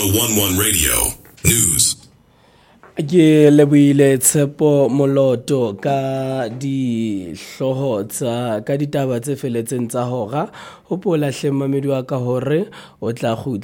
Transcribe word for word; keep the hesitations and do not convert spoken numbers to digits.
one one Radio News. Ke leboile Tshepo Moloto ka di hloho tsa ka ditaba tse feletseng tsa hora hopola hle mamedi wa ka hore o tla